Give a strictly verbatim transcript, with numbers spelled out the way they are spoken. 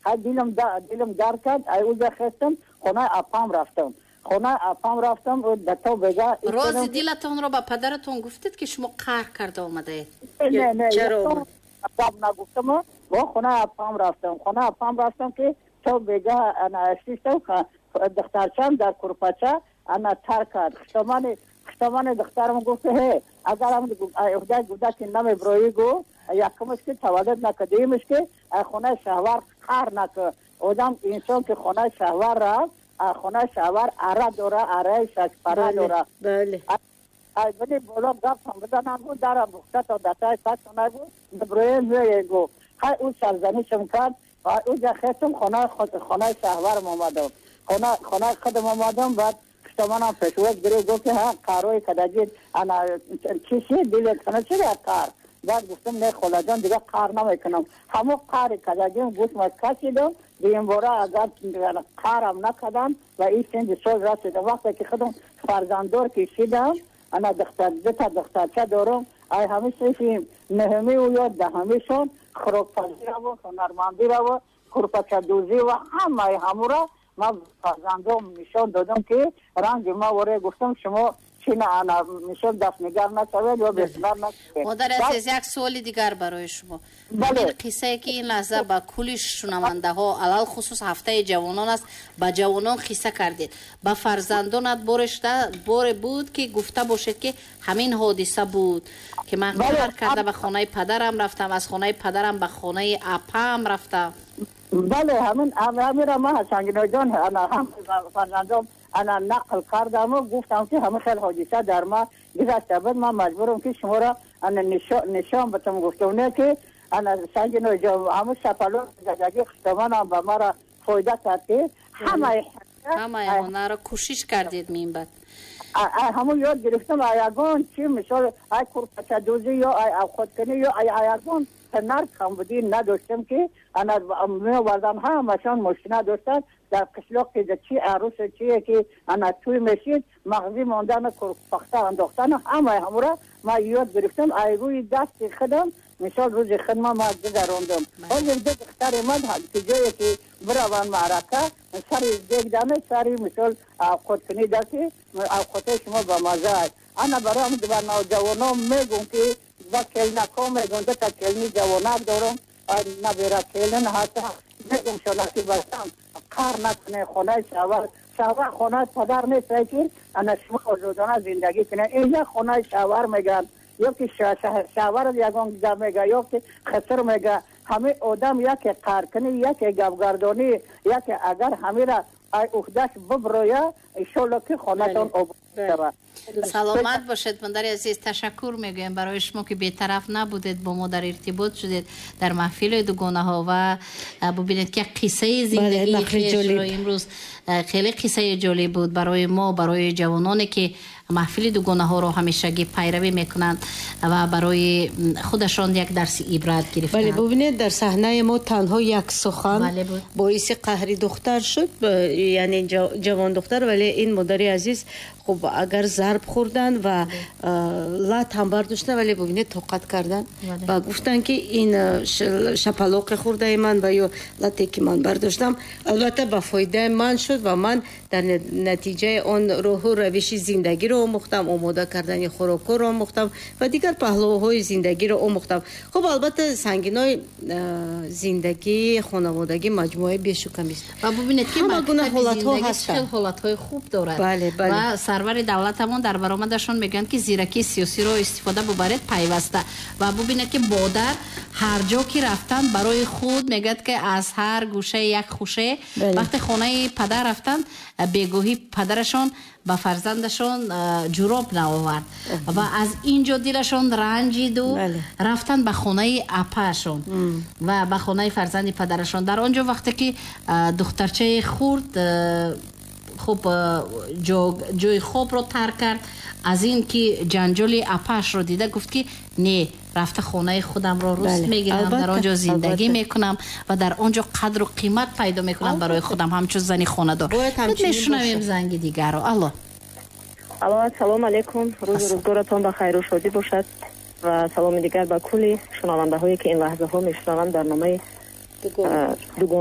دلم دلم درد کرد. اونجا خستم خونه اپام رفتم. خونه اپام رفتم و دتا بگه راز دلتون رو با پدرتون گفتید که شما قهر کرده آمده؟ نه نه چرا؟ اب نگفتم و خونه اپام رفتم. خونه اپام رفتم که تو بگه انا اسیستم دخترچم در کرپچه انا ترک کرد. خشتمان خشتمان دخترم گفت هی اگر هم اهدا گفت که نمی بروی گو یکمش که تولد نکدیمش که خونه شهوار قهر نکه. آدم انسان که خونه شهوار رفت خونه شهوار اره داره اره شش پره داره. بله ای بنی بالا گفتم بدنم بود در بخته تا دستای پس نبود بروی میگه گو های اون سرزنشم کرد و اونجا خستم خونه خونه شهوار آمدم. خونه خونه خودم آمدم بعد خشتمانم پشوک گره گفت که ها کاروی کداجید انا چیشی دیلت کنه چی کار. بعد گفتم نه خدا جان دیگه کار نمیکنم. همو کار کداجیم گوش مکاشیدم. دیم باره اگر کارم نکردم و این سند سوز رسیدم. وقتی که خودم فرزنددار کشیدم انا دختر دتا دخترچه دارم. ای همیشه فیم نهمی و یا دهمیشون خروپازی رو هنرمندی رو کرپچه دوزی و همه همو را ما فرزندم نشان دادم که رنگ ما وره گفتم شما چی نه انا میشم دست نگر نشود و بسنار نشود. مادر عزیز یک سوال دیگر برای شما. این قصه که این لحظه با کلی شنونده ها علال خصوص هفته جوانان است با جوانان قصه کردید. با فرزندانت بورش بور بود که گفته باشید که همین حادثه بود که من قهر کرده به خانه پدرم رفتم از خانه پدرم به خانه اپام رفتم. بله همین همین را ما سنگینای جان انا هم فرزندم انا نقل کردم و گفتم که همه خیلی حادثه در ما گذشته بود. من مجبورم که شما را انا نشان نشان بدم. گفتم نه که انا سنگینای جان همه سپالو زدگی خشتمانم به ما را فایده کرد که همه همه هنر را کوشش کردید مین بعد همون یاد گرفتم آیگان چی مثال ای کرپچه دوزی یا ای خودکنی یا ای آیگان هنر کم بودی نداشتم که انا میوردم همشان ماشینا داشتن در قشلاق که چی عروس چیه که انا توی میشید مغزی ماندن پخته انداختن همه همون را ما یاد گرفتم. ای روی دست خودم مثال روز خدمه ما گذراندم. حالا دیگه دختر من که جایی که بروان معرکه سری دیگ دمه سری مثال خودکنی دستی خودت شما با مزه است. انا برام دوباره نوجوانان میگم که با کلنکا میگم دو تا کلنی جوانک دارم نبیره کلن حتی میگم شلکی بستم کار نکنه خونه شاور شاور خونه پدر نیست که انا شما آزادانه زندگی کنه. اینجا خونه شاور میگن یا که شاور یکان گذار میگه یا که خسر میگه. همه آدم یا که کار کنی یا که گفگردانی یا که اگر همه را اخدش ببرویا انشالله که خونه‌تان آباد شود. سلامت باشید مادر عزیز. تشکر میگویم برای شما که بی‌طرف نبودید با ما در ارتباط شدید در محفل دوگانه ها و ببینید که قصه زندگی خیلی امروز خیلی قصه جالب بود برای ما برای جوانانی که محفل دوگانه ها رو همیشگی پیروی میکنند و برای خودشان یک درس عبرت گرفتند. بله ببینید در صحنه ما تنها یک سخن باعث قهر دختر شد یعنی جوان دختر ولی این مادر عزیز خب اگر ضرب خوردن و لات هم برداشتن ولی ببینید طاقت کردن و گفتن که این شپلاق خورده من و یا لاتی که من برداشتم البته به فایده من شد و من در نتیجه آن راه و روش زندگی رو آموختم آماده کردن خوراک رو آموختم و دیگر پهلوهای زندگی رو آموختم. خب البته سنگینای زندگی خانوادگی مجموعه بیشکمی است و ببینید که مکتب زندگی خیلی حالتهای خوب دارد. بله بله. و سرور دولتمون در برآمدشون میگن که زیرکی سیاسی رو استفاده ببرید پیوسته و ببینید که مادر هر جا که رفتن برای خود میگد که از هر گوشه یک خوشه. بله. وقتی خانه پدر رفتن بگوهی پدرشون با فرزندشون جوراب نآورد و از اینجا دلشون رنجید و بله. رفتن به خانه اپاشون و به خانه فرزند پدرشون. در آنجا وقتی که دخترچه خورد خوب جو جوی خوب رو ترک کرد از این که جنجال اپاش رو دیده گفت که نه رفته خانه خودم رو روست بله. میگیرم در آنجا زندگی البته. میکنم و در آنجا قدر و قیمت پیدا میکنم البته. برای خودم همچون زنی خانه دار. میشنویم زنگ دیگر رو. الو الو سلام علیکم. روز روزگارتان بخیر و شادی باشد و سلام دیگر به کلی شنونده هایی که این لحظه ها میشنوند در نامه دوگانه